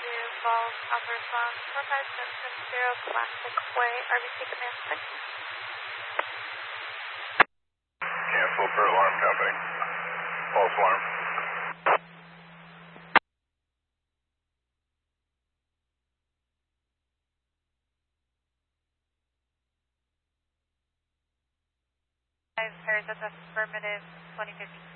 to Falls Alpha Response 45770 Classic Way, RBC Command 6. Cancel for alarm company. False alarm. Pairs of affirmative 2050.